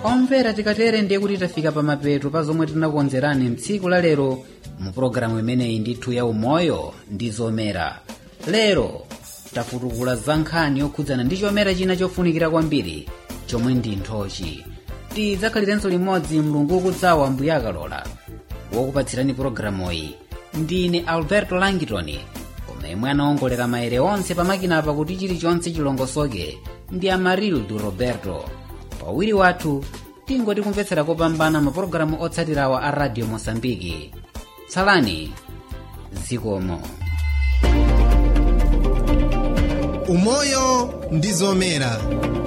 omvera tikatere ndiye kuti tafika pamapeto pa zomwe tinakukonzerani mtsiku la lero mu pologalamu imeneyi ndithu ya umoyo ndi zomera. Lero tafutukula za nkhani yokhudzana ndi chomera china chofunikira kwambiri chomwe ndi nthochi. Tidzakhalirenso limodzi mlungu ukudzawa mbuya akalola. Wokupatsirani pologalamuyi ndine Alberto Langitoni, komwe anaongolera maere onse pamakinapa kuti chilichonse chilongosoke ndi Amarildo Roberto. Pawiri wathu tingoti kumvetsera kopambana mapulogalamu otsatirawa a Radio Mosambiki. Tsalani zikomo. Umoyo ndi zomera.